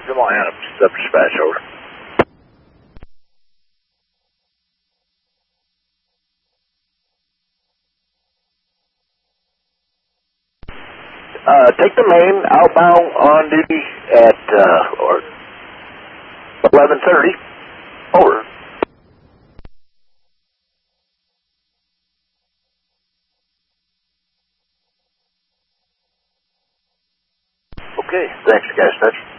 Come on, Adam. Sub dispatch, over. Take the main outbound on duty at 11:30. Over. Okay, thanks, guys. Touch.